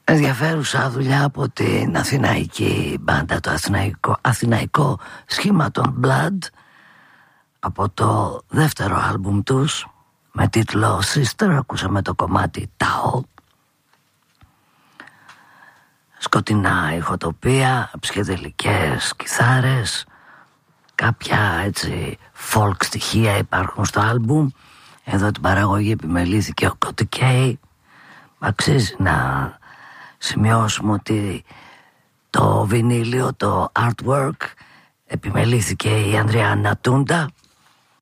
Ενδιαφέρουσα δουλειά από την αθηναϊκή μπάντα, το αθηναϊκό σχήμα των Blood, από το δεύτερο άλμπουμ τους με τίτλο Sister. Ακούσαμε το κομμάτι Tao. Σκοτεινά ηχοτοπία, ψυχεδελικές κιθάρες, κάποια έτσι folk στοιχεία υπάρχουν στο άλμπουμ. Εδώ την παραγωγή επιμελήθηκε ο Κωτικέι. Αξίζει να σημειώσουμε ότι το βινίλιο, το artwork, επιμελήθηκε η Ανδριάννα Τούντα.